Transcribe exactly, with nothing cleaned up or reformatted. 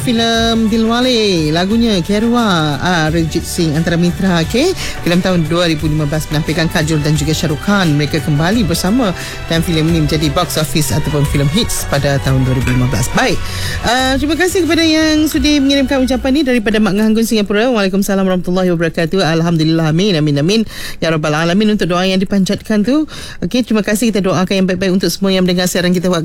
filem Dilwale, lagunya Kerwa, ah, Ranjit Singh antara mitra. Okay, filem tahun dua ribu lima belas menampilkan Kajol dan juga Shah Rukh Khan. Mereka kembali bersama dan filem ini menjadi box office ataupun filem hits pada tahun dua ribu lima belas. Baik, uh, terima kasih kepada yang sudi mengirimkan ucapan ni daripada Mak Ngahanggun Singapura. Waalaikumsalam warahmatullahi wabarakatuh. Alhamdulillah, amin amin amin ya rabbal alamin untuk doa yang dipanjatkan tu. Okey, terima kasih, kita doakan yang baik-baik untuk semua yang mendengar siaran kita